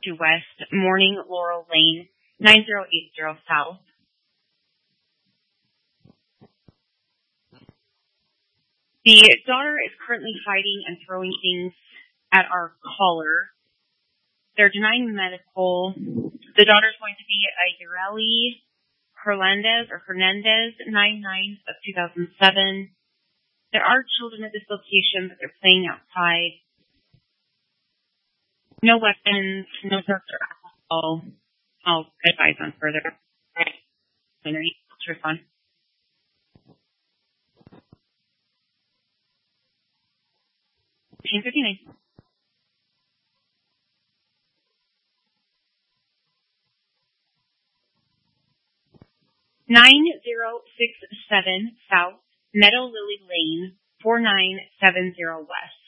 West, Morning Laurel Lane, 9080 South. The daughter is currently fighting and throwing things at our caller. They're denying medical. The daughter's going to be a Ureli Hernandez, 9/9 of 2007. There are children at this location, but they're playing outside. No weapons, no drugs or alcohol. I'll advise on further. Henry, to respond. Machine 59. (9067) South, Meadow Lily Lane, 4970 West.